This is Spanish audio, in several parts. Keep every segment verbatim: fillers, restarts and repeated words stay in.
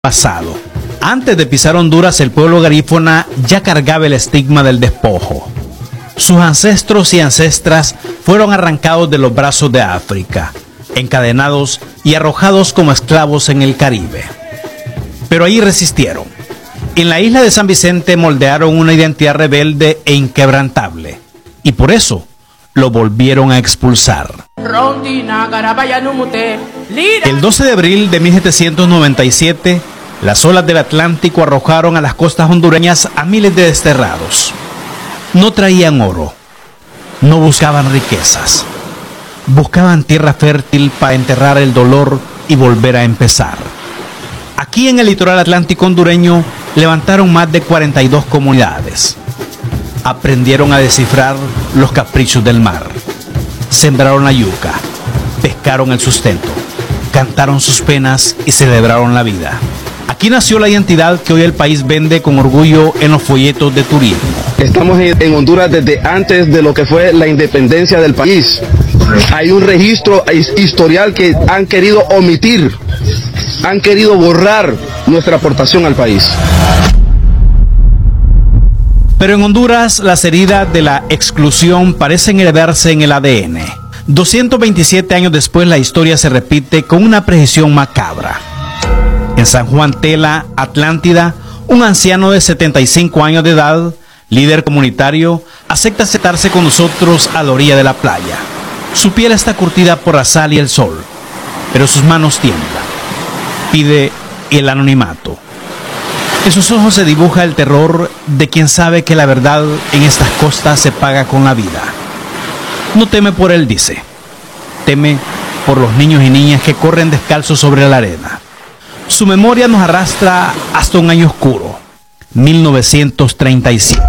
pasado. Antes de pisar Honduras, el pueblo garífuna ya cargaba el estigma del despojo. Sus ancestros y ancestras fueron arrancados de los brazos de África, encadenados y arrojados como esclavos en el Caribe. Pero ahí resistieron. En la isla de San Vicente moldearon una identidad rebelde e inquebrantable, y por eso lo volvieron a expulsar. El doce de abril de mil setecientos noventa y siete, las olas del Atlántico arrojaron a las costas hondureñas a miles de desterrados. No traían oro, no buscaban riquezas, buscaban tierra fértil para enterrar el dolor y volver a empezar. Aquí en el litoral atlántico hondureño levantaron más de cuarenta y dos comunidades. Aprendieron a descifrar los caprichos del mar. Sembraron la yuca, pescaron el sustento, cantaron sus penas y celebraron la vida. Aquí nació la identidad que hoy el país vende con orgullo en los folletos de turismo. Estamos en Honduras desde antes de lo que fue la independencia del país. Hay un registro historial que han querido omitir, han querido borrar nuestra aportación al país. Pero en Honduras las heridas de la exclusión parecen heredarse en el A D N. doscientos veintisiete años después la historia se repite con una precisión macabra. En San Juan Tela, Atlántida, un anciano de setenta y cinco años de edad, líder comunitario, acepta sentarse con nosotros a la orilla de la playa. Su piel está curtida por la sal y el sol, pero sus manos tiemblan. Pide el anonimato. En sus ojos se dibuja el terror de quien sabe que la verdad en estas costas se paga con la vida. No teme por él, dice. Teme por los niños y niñas que corren descalzos sobre la arena. Su memoria nos arrastra hasta un año oscuro, mil novecientos treinta y siete,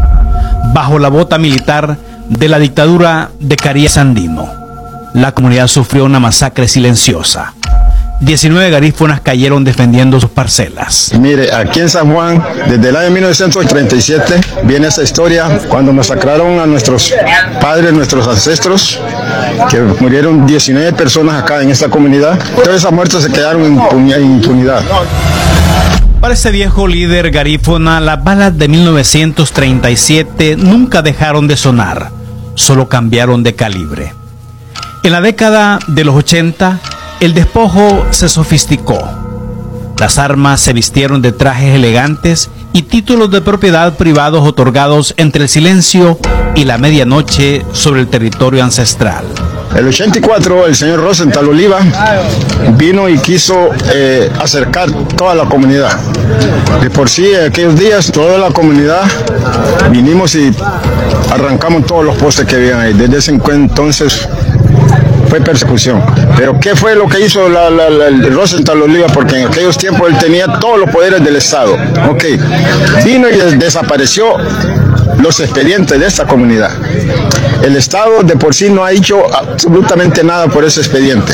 bajo la bota militar de la dictadura de Carías Sandino. La comunidad sufrió una masacre silenciosa. diecinueve garífunas cayeron defendiendo sus parcelas. Mire, aquí en San Juan, desde el año mil novecientos treinta y siete, viene esa historia cuando masacraron a nuestros padres, nuestros ancestros, que murieron diecinueve personas acá en esta comunidad. Todas esas muertes se quedaron en impunidad. Para este viejo líder garífuna, las balas de mil novecientos treinta y siete nunca dejaron de sonar, solo cambiaron de calibre. En la década de los ochenta, el despojo se sofisticó. Las armas se vistieron de trajes elegantes y títulos de propiedad privados otorgados entre el silencio y la medianoche sobre el territorio ancestral. El ochenta y cuatro, el señor Rosenthal Oliva vino y quiso eh, acercar toda la comunidad. De por sí, aquellos días, toda la comunidad vinimos y arrancamos todos los postes que había ahí. Desde ese entonces fue persecución. Pero ¿qué fue lo que hizo la, la, la, el Rosenthal Oliva? Porque en aquellos tiempos él tenía todos los poderes del Estado. Ok, vino y des desapareció los expedientes de esta comunidad. El Estado de por sí no ha hecho absolutamente nada por ese expediente.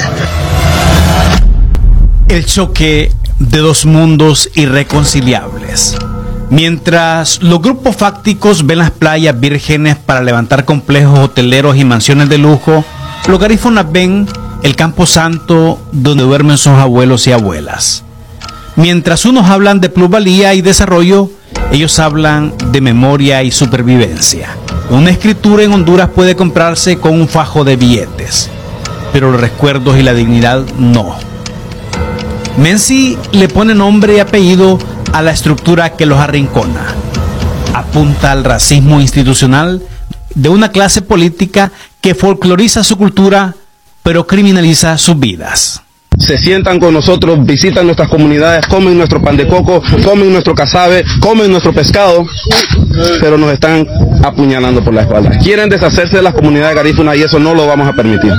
El choque de dos mundos irreconciliables. Mientras los grupos fácticos ven las playas vírgenes para levantar complejos hoteleros y mansiones de lujo, los garífunas ven el campo santo donde duermen sus abuelos y abuelas. Mientras unos hablan de plusvalía y desarrollo, ellos hablan de memoria y supervivencia. Una escritura en Honduras puede comprarse con un fajo de billetes, pero los recuerdos y la dignidad no. Menzi le pone nombre y apellido a la estructura que los arrincona. Apunta al racismo institucional de una clase política que folcloriza su cultura, pero criminaliza sus vidas. Se sientan con nosotros, visitan nuestras comunidades, comen nuestro pan de coco, comen nuestro casabe, comen nuestro pescado, pero nos están apuñalando por la espalda. Quieren deshacerse de las comunidades garífunas y eso no lo vamos a permitir.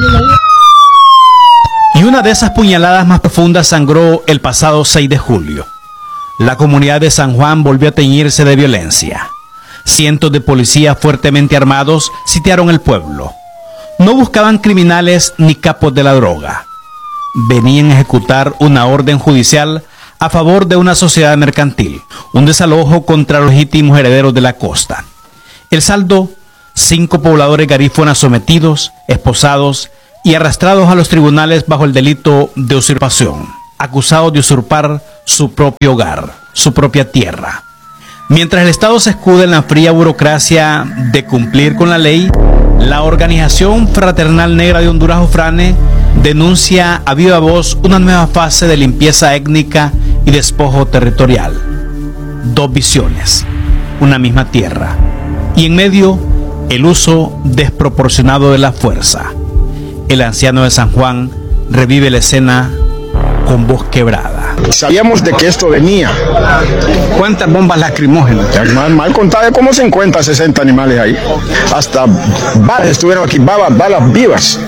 Y una de esas puñaladas más profundas sangró el pasado seis de julio. La comunidad de San Juan volvió a teñirse de violencia. Cientos de policías fuertemente armados sitiaron el pueblo. No buscaban criminales ni capos de la droga. Venían a ejecutar una orden judicial a favor de una sociedad mercantil, un desalojo contra los legítimos herederos de la costa. El saldo, cinco pobladores garífunas sometidos, esposados y arrastrados a los tribunales bajo el delito de usurpación. acusados de usurpar su propio hogar, su propia tierra. Mientras el Estado se escuda en la fría burocracia de cumplir con la ley, la Organización Fraternal Negra de Honduras, OFRANE, denuncia a viva voz una nueva fase de limpieza étnica y despojo territorial. Dos visiones, una misma tierra, y en medio el uso desproporcionado de la fuerza. El anciano de San Juan revive la escena con voz quebrada. Sabíamos de que esto venía. ¿Cuántas bombas lacrimógenas? Mal, mal contado, como cincuenta, sesenta animales ahí. Hasta balas estuvieron aquí, balas, balas vivas.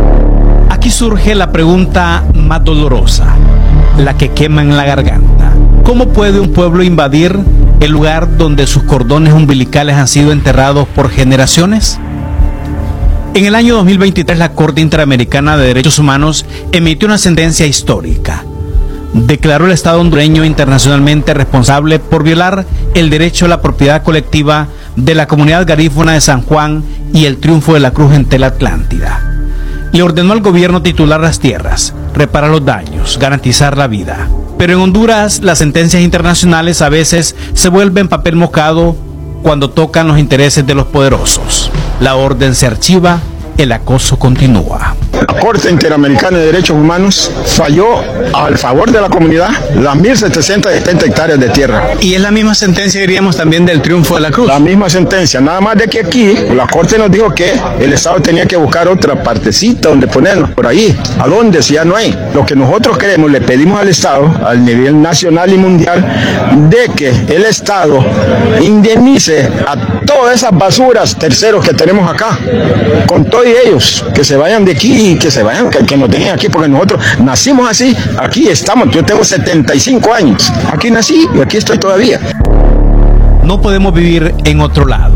Aquí surge la pregunta más dolorosa, la que quema en la garganta. ¿Cómo puede un pueblo invadir el lugar donde sus cordones umbilicales han sido enterrados por generaciones? En el año dos mil veintitrés, la Corte Interamericana de Derechos Humanos emitió una sentencia histórica. Declaró el Estado hondureño internacionalmente responsable por violar el derecho a la propiedad colectiva de la comunidad garífuna de San Juan y el triunfo de la Cruz en Tela Atlántida. Le ordenó al gobierno titular las tierras, reparar los daños, garantizar la vida. Pero en Honduras, las sentencias internacionales a veces se vuelven papel mojado cuando tocan los intereses de los poderosos. La orden se archiva, el acoso continúa. La Corte Interamericana de Derechos Humanos falló al favor de la comunidad las mil setecientas setenta hectáreas de tierra. Y es la misma sentencia, diríamos, también del triunfo de la Cruz. La misma sentencia, nada más de que aquí la Corte nos dijo que el Estado tenía que buscar otra partecita donde ponernos, por ahí. ¿A dónde? Si ya no hay. Lo que nosotros queremos, le pedimos al Estado, al nivel nacional y mundial, de que el Estado indemnice a todas esas basuras terceros que tenemos acá, con todos ellos, que se vayan de aquí, que se vayan, que, que nos dejen aquí, porque nosotros nacimos así, aquí estamos, yo tengo setenta y cinco años, aquí nací y aquí estoy todavía. No podemos vivir en otro lado.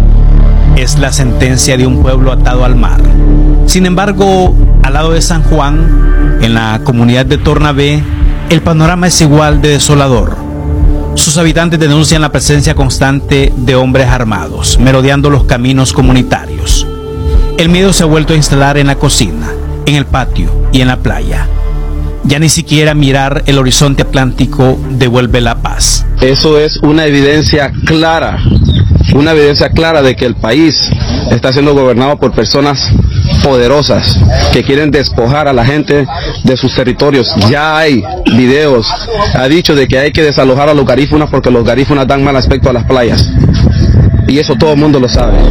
Es la sentencia de un pueblo atado al mar. Sin embargo, al lado de San Juan, en la comunidad de Tornabé, el panorama es igual de desolador. Sus habitantes denuncian la presencia constante de hombres armados, merodeando los caminos comunitarios. El miedo se ha vuelto a instalar en la cocina, en el patio y en la playa. Ya ni siquiera mirar el horizonte atlántico devuelve la paz. Eso es una evidencia clara, una evidencia clara de que el país está siendo gobernado por personas poderosas que quieren despojar a la gente de sus territorios. Ya hay videos, ha dicho de que hay que desalojar a los garífunas porque los garífunas dan mal aspecto a las playas. Y eso todo el mundo lo sabe.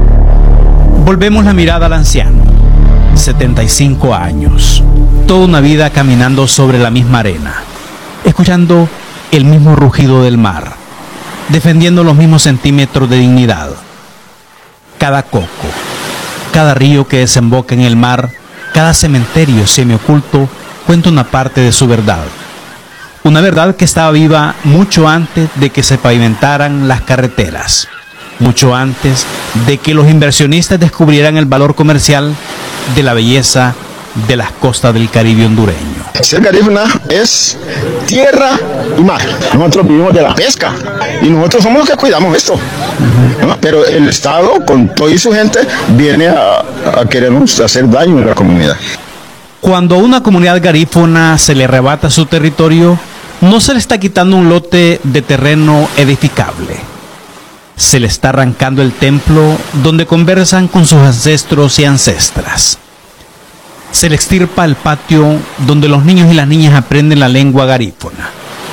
Volvemos la mirada al anciano, setenta y cinco años, toda una vida caminando sobre la misma arena, escuchando el mismo rugido del mar, defendiendo los mismos centímetros de dignidad. Cada coco, cada río que desemboca en el mar, cada cementerio semioculto cuenta una parte de su verdad. Una verdad que estaba viva mucho antes de que se pavimentaran las carreteras. Mucho antes de que los inversionistas descubrieran el valor comercial de la belleza de las costas del Caribe hondureño. Ser garífuna es tierra y mar. Nosotros vivimos de la pesca y nosotros somos los que cuidamos esto. ¿No? Pero el Estado, con toda su gente, viene a, a querernos hacer daño a la comunidad. Cuando a una comunidad garífuna se le arrebata su territorio, no se le está quitando un lote de terreno edificable. Se le está arrancando el templo donde conversan con sus ancestros y ancestras. Se le extirpa el patio donde los niños y las niñas aprenden la lengua garífuna.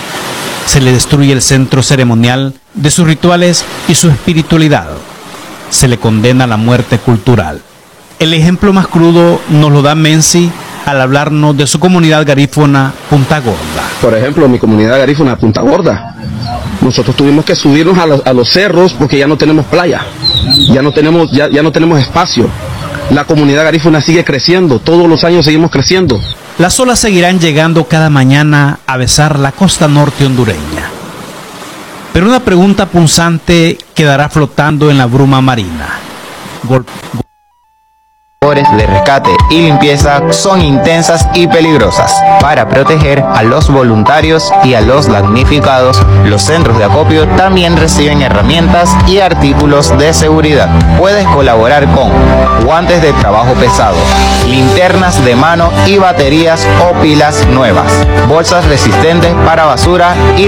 Se le destruye el centro ceremonial de sus rituales y su espiritualidad. Se le condena a la muerte cultural. El ejemplo más crudo nos lo da Menzi al hablarnos de su comunidad garífuna Punta Gorda. Por ejemplo, mi comunidad garífuna Punta Gorda. Nosotros tuvimos que subirnos a los, a los cerros porque ya no tenemos playa, ya no tenemos, ya, ya no tenemos espacio. La comunidad garífuna sigue creciendo, todos los años seguimos creciendo. Las olas seguirán llegando cada mañana a besar la costa norte hondureña. Pero una pregunta punzante quedará flotando en la bruma marina. Gol de rescate y limpieza son intensas y peligrosas. Para proteger a los voluntarios y a los damnificados, los centros de acopio también reciben herramientas y artículos de seguridad. Puedes colaborar con guantes de trabajo pesado, linternas de mano y baterías o pilas nuevas, bolsas resistentes para basura y